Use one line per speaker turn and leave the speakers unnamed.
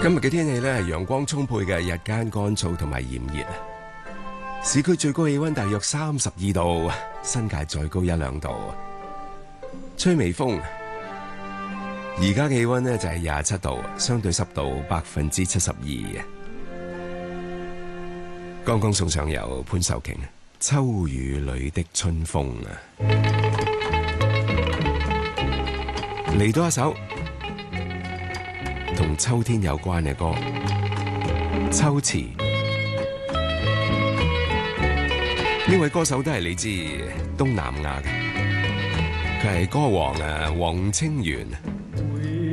今日嘅天氣咧係陽光充沛嘅，日間乾燥同埋炎熱。市區最高氣溫大約32度，新界再高1-2度。吹微風。而家氣溫呢就係27度，相對濕度72%。剛剛送上由潘秀瓊《秋雨裏的春風》啊，嚟多一首同秋天有關嘅歌，《秋詞》。呢位歌手都係嚟自東南亞嘅，佢係歌王黃清源。